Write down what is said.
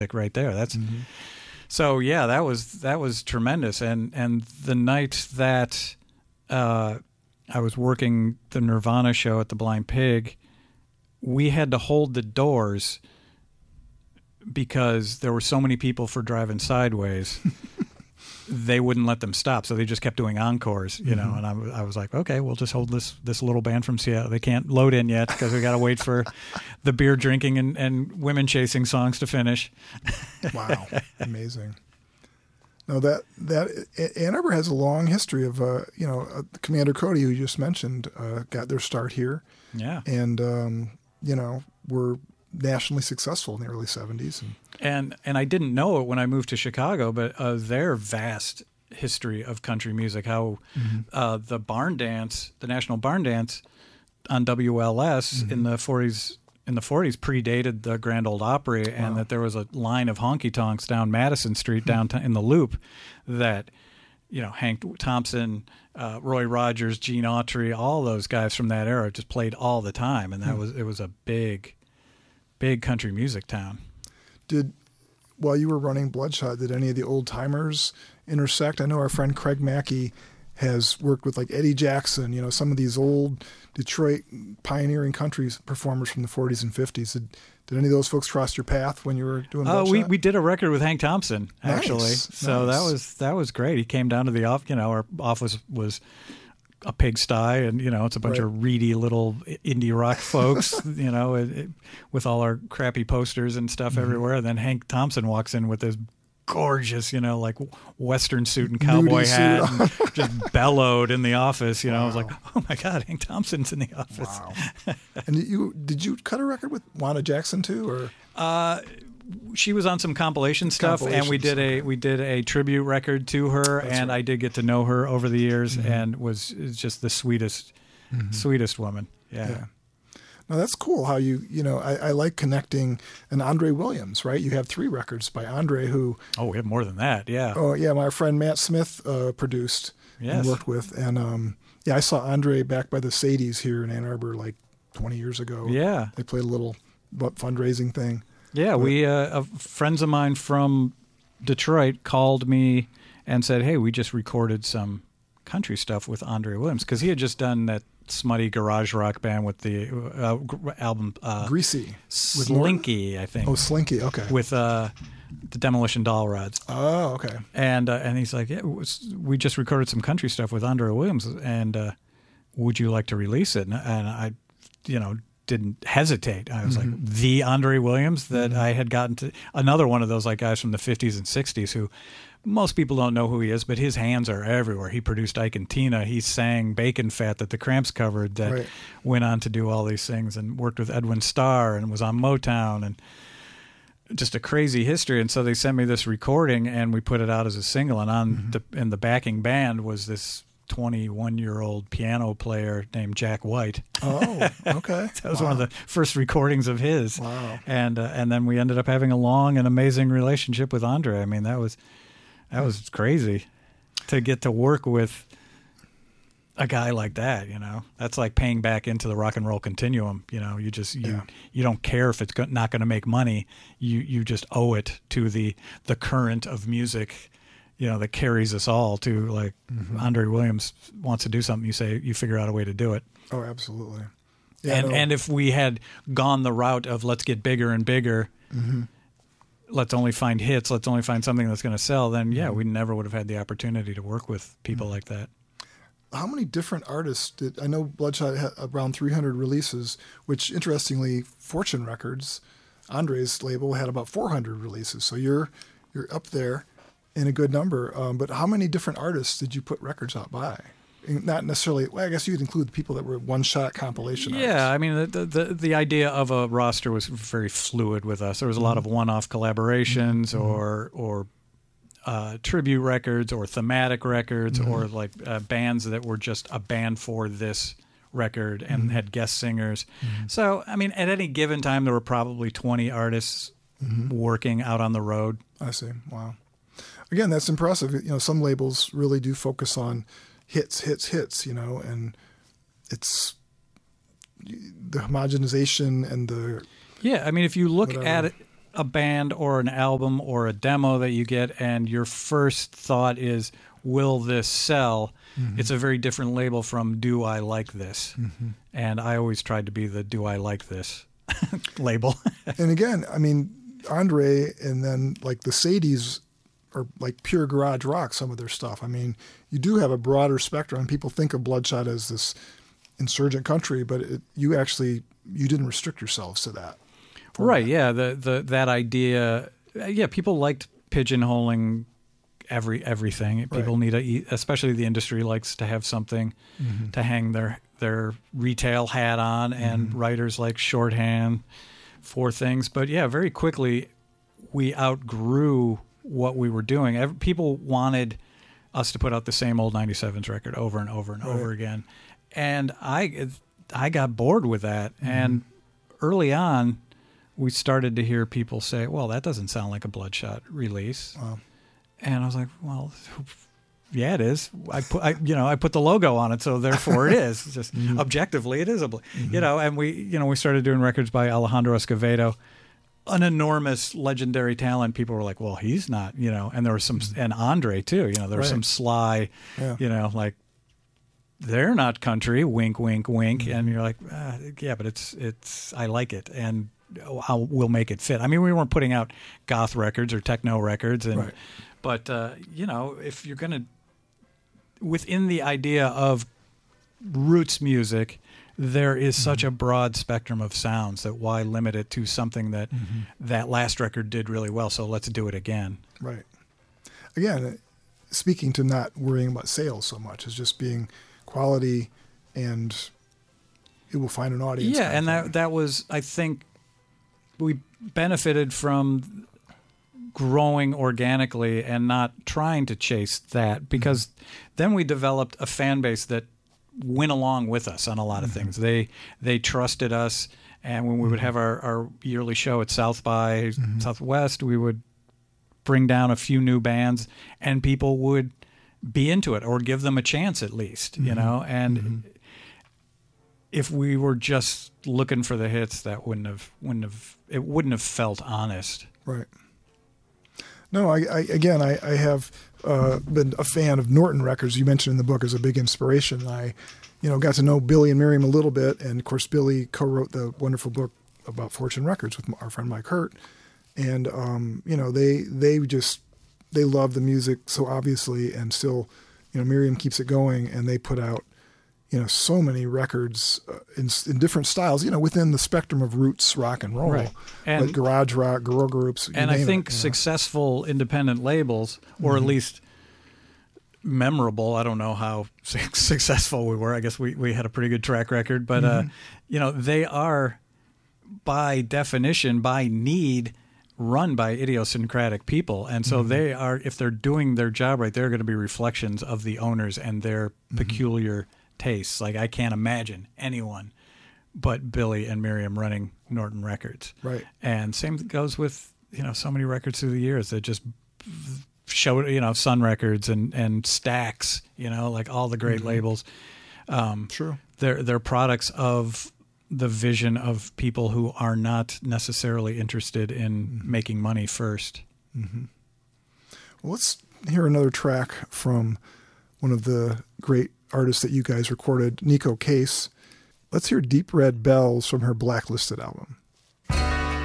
right there. That's so yeah. That was tremendous. And the night that I was working the Nirvana show at the Blind Pig, we had to hold the doors because there were so many people for Driving Sideways. They wouldn't let them stop, so they just kept doing encores, you know. And I was like, okay, we'll just hold this little band from Seattle. They can't load in yet because we got to wait for the beer drinking and women chasing songs to finish. Wow, amazing. No, that Ann Arbor has a long history of Commander Cody, who you just mentioned, got their start here. Yeah, and were nationally successful in the early 70s. And I didn't know it when I moved to Chicago, but their vast history of country music, how the barn dance, the National Barn Dance on WLS in the 40s predated the Grand Ole Opry, and that there was a line of honky-tonks down Madison Street downtown in the Loop that, Hank Thompson, Roy Rogers, Gene Autry, all those guys from that era just played all the time, and it was a big country music town. While you were running Bloodshot, did any of the old timers intersect? I know our friend Craig Mackey has worked with like Eddie Jackson, some of these old Detroit pioneering country performers from the 40s and 50s. Did any of those folks cross your path when you were doing Bloodshot? We did a record with Hank Thompson, actually. Nice. So that was great. He came down to the office. Our office was a pigsty, and it's a bunch of reedy little indie rock folks, with all our crappy posters and stuff everywhere. And then Hank Thompson walks in with this gorgeous, like Western suit and cowboy hat, and just bellowed in the office. I was like, oh my God, Hank Thompson's in the office. Wow. And did you cut a record with Wanda Jackson too, or? She was on some compilation stuff, and we did a tribute record to her. That's and right. I did get to know her over the years, and was just the sweetest woman. Yeah. No, that's cool. How I like connecting. And Andre Williams, right? You have 3 records by Andre, who. Oh, we have more than that. Yeah. Oh yeah, my friend Matt Smith produced and worked with, and I saw Andre back by the Sadies here in Ann Arbor like 20 years ago. Yeah. They played a little fundraising thing. Yeah, we friends of mine from Detroit called me and said, "Hey, we just recorded some country stuff with Andre Williams," because he had just done that smutty garage rock band with the album Greasy, Slinky, I think. Oh, Slinky, okay. With the Demolition Doll Rods. Oh, okay. And he's like, "Yeah, we just recorded some country stuff with Andre Williams, and would you like to release it?" And I, didn't hesitate. I was like, the Andre Williams that I had gotten to, another one of those like guys from the 50s and 60s who most people don't know who he is, but his hands are everywhere. He produced Ike and Tina. He sang Bacon Fat that the Cramps covered, that went on to do all these things, and worked with Edwin Starr and was on Motown, and just a crazy history. And so they sent me this recording, and we put it out as a single, and in the backing band was this 21-year-old piano player named Jack White. Oh, okay. That was one of the first recordings of his. Wow. And then we ended up having a long and amazing relationship with Andre. I mean, that was crazy to get to work with a guy like that. That's like paying back into the rock and roll continuum. You don't care if it's not going to make money. You just owe it to the current of music, that carries us all to, like, Andre Williams wants to do something, you figure out a way to do it. Oh, absolutely. Yeah, and if we had gone the route of let's get bigger and bigger, let's only find hits, let's only find something that's going to sell, then we never would have had the opportunity to work with people like that. How many different artists I know Bloodshot had around 300 releases, which interestingly, Fortune Records, Andre's label, had about 400 releases. So you're up there in a good number. But how many different artists did you put records out by? Not necessarily. Well, I guess you'd include the people that were one-shot compilation artists. Yeah, I mean, the idea of a roster was very fluid with us. There was a lot of one-off collaborations or tribute records or thematic records or like bands that were just a band for this record and had guest singers. So, I mean, at any given time, there were probably 20 artists working out on the road. I see. Wow. Again, that's impressive. Some labels really do focus on hits, and it's the homogenization and the... Yeah, I mean, if you look at it, a band or an album or a demo that you get and your first thought is, will this sell? It's a very different label from do I like this? And I always tried to be the do I like this label. And again, I mean, Andre and then like the Sadies are like pure garage rock, some of their stuff. I mean, you do have a broader spectrum. People think of Bloodshot as this insurgent country, but you didn't restrict yourselves to that. Right, yeah. That idea, yeah, people liked pigeonholing everything. People need especially the industry likes to have something to hang their retail hat on, and writers like shorthand for things. But yeah, very quickly we outgrew what we were doing. People wanted us to put out the same old 97s record over and over and over again. And I got bored with that. And early on, we started to hear people say, well, that doesn't sound like a Bloodshot release. Wow. And I was like, well, yeah, it is. I put the logo on it, so therefore it is. It's just objectively, it is and we started doing records by Alejandro Escovedo, an enormous legendary talent. People were like, well, he's not, and there was some, and Andre too, there was some sly, like, they're not country, wink, wink, wink. And you're like, yeah, but it's, I like it. And we'll make it fit. I mean, we weren't putting out goth records or techno records, but if you're going to, within the idea of roots music, there is such a broad spectrum of sounds that why limit it to something that that last record did really well, so let's do it again. Right. Again, speaking to not worrying about sales so much as just being quality and it will find an audience. Yeah, and that was, I think, we benefited from growing organically and not trying to chase that, because then we developed a fan base that went along with us on a lot of things. They trusted us, and when we would have our yearly show at South by Southwest, we would bring down a few new bands, and people would be into it or give them a chance at least, and if we were just looking for the hits, that wouldn't have felt honest. Right. No, I have been a fan of Norton Records. You mentioned in the book as a big inspiration. I, got to know Billy and Miriam a little bit, and of course Billy co-wrote the wonderful book about Fortune Records with our friend Mike Hurt, and they love the music so obviously, and still, Miriam keeps it going, and they put out so many records in different styles, within the spectrum of roots rock and roll, and like garage rock, girl groups. And I think successful independent labels, or at least memorable, I don't know how successful we were. I guess we had a pretty good track record, but they are by definition, by need, run by idiosyncratic people. And so they are, if they're doing their job right, they're going to be reflections of the owners and their peculiar tastes. Like, I can't imagine anyone but Billy and Miriam running Norton Records. Right. And same goes with, so many records through the years that just show, Sun Records and Stax, like all the great labels. True. They're products of the vision of people who are not necessarily interested in making money first. Well, let's hear another track from one of the great artists that you guys recorded, Neko Case. Let's hear Deep Red Bells from her Blacklisted album.